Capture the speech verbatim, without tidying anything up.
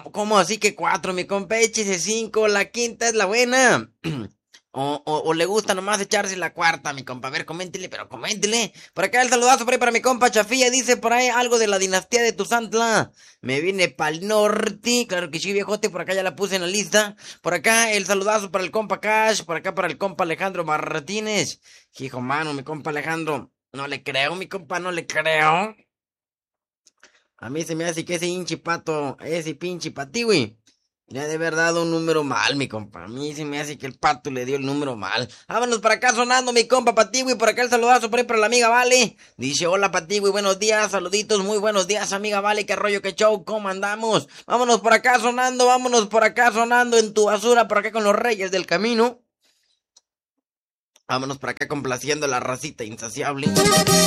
¿cómo así que cuatro, mi compa? Échese cinco, la quinta es la buena. O, o, o le gusta nomás echarse la cuarta, mi compa. A ver, coméntele, pero coméntele. Por acá el saludazo por ahí para mi compa Chafilla. Dice por ahí algo de la dinastía de Tuzantla. Me vine pa'l norte. Claro que sí, viejote. Por acá ya la puse en la lista. Por acá el saludazo para el compa Cash. Por acá para el compa Alejandro Martínez. Hijo mano, mi compa Alejandro. No le creo, mi compa, no le creo. A mí se me hace que ese hinchi pato, ese pinche patiwi, le ha de haber dado un número mal, mi compa. A mí se me hace que el pato le dio el número mal. Vámonos para acá sonando, mi compa Patiwi. Por acá el saludazo por ahí para la amiga Vale. Dice, hola Patiwi, buenos días, saluditos, muy buenos días, amiga Vale. Qué rollo, qué show, ¿cómo andamos? Vámonos por acá sonando, vámonos por acá sonando en tu basura, por acá con los reyes del camino. Vámonos por acá complaciendo a la racita insaciable.